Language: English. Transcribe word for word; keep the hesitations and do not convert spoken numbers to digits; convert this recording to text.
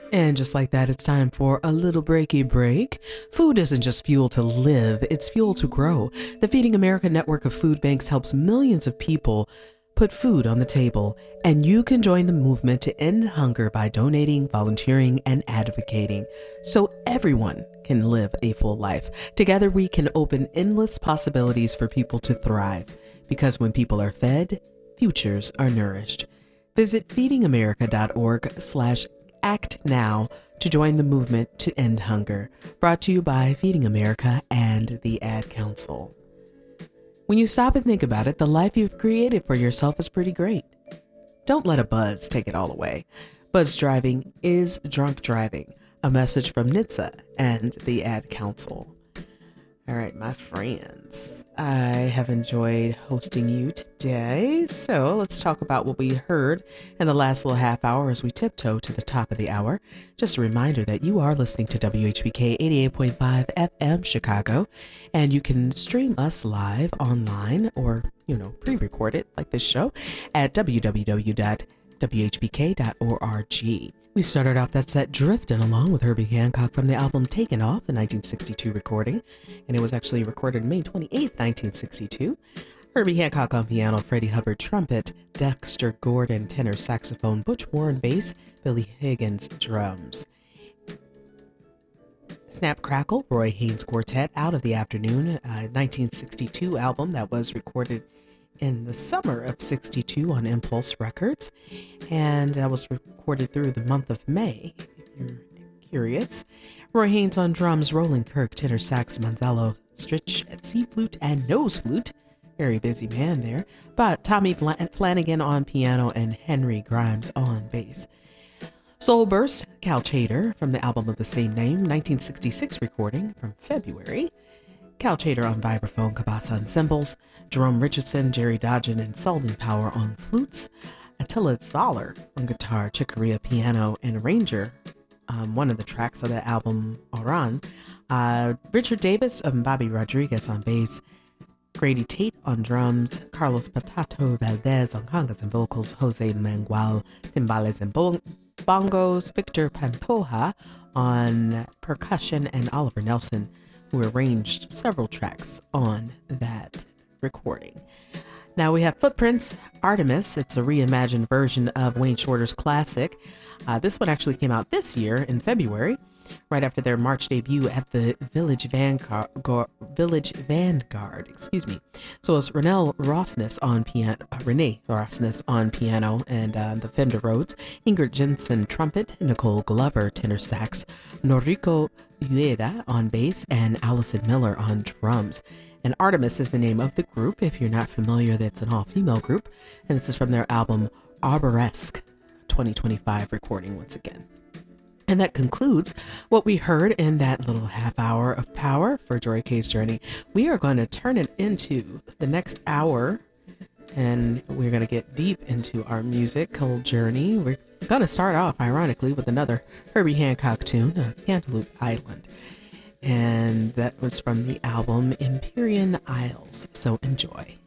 And just like that, it's time for a little breaky break. Food isn't just fuel to live, it's fuel to grow. The Feeding America network of food banks helps millions of people put food on the table, and you can join the movement to end hunger by donating, volunteering, and advocating so everyone can live a full life. Together, we can open endless possibilities for people to thrive, because when people are fed, futures are nourished. Visit feedingamerica.org slash act now to join the movement to end hunger. Brought to you by Feeding America and the Ad Council. When you stop and think about it, the life you've created for yourself is pretty great. Don't let a buzz take it all away. Buzz driving is drunk driving. A message from N H T S A and the Ad Council. All right, my friends, I have enjoyed hosting you today. So let's talk about what we heard in the last little half hour as we tiptoe to the top of the hour. Just a reminder that you are listening to W H B K eighty-eight point five F M Chicago, and you can stream us live online or, you know, pre-record it like this show at w w w dot w h b k dot org. We started off that set drifting along with Herbie Hancock from the album Taken Off, a nineteen sixty-two recording, and it was actually recorded May twenty-eighth, nineteen sixty-two. Herbie Hancock on piano, Freddie Hubbard trumpet, Dexter Gordon tenor saxophone, Butch Warren bass, Billy Higgins drums. Snap Crackle, Roy Haynes Quartet, Out of the Afternoon, a nineteen sixty-two album that was recorded in the summer of sixty-two on Impulse Records, and that was recorded through the month of May, if you're curious. Roy Haynes on drums, Roland Kirk tenor sax, Manzello Stritch at C flute and nose flute, very busy man there, but Tommy Flan- Flanagan on piano and Henry Grimes on bass. Soul Burst, Cal Chater from the album of the same name, nineteen sixty-six recording from February. Cal Chater on vibraphone, Kabasa on cymbals, Jerome Richardson, Jerry Dodgen, and Selden Power on flutes, Attila Zoller on guitar, Chick Corea piano, and Ranger, um, one of the tracks of the album Oran, uh, Richard Davis and Bobby Rodriguez on bass, Grady Tate on drums, Carlos Patato Valdez on congas and vocals, Jose Manuel timbales and bon- bongos, Victor Pantoja on percussion, and Oliver Nelson, who arranged several tracks on that recording. Now we have Footprints, Artemis. It's a reimagined version of Wayne Shorter's classic. Uh, this one actually came out this year in February, right after their March debut at the Village Vanguard. Village Vanguard, excuse me. So it's Renee Rossness on piano, uh, Renee Rossness on piano and uh, the Fender Rhodes, Ingrid Jensen trumpet, Nicole Glover tenor sax, Noriko Ueda on bass, and Allison Miller on drums. And Artemis is the name of the group. If you're not familiar, that's an all-female group. And this is from their album Arboresque, twenty twenty-five recording once again. And that concludes what we heard in that little half hour of power for Jory K's Journey. We are going to turn it into the next hour, and we're going to get deep into our musical journey. We're going to start off, ironically, with another Herbie Hancock tune, uh, Cantaloupe Island. And that was from the album Empyrean Isles. So enjoy.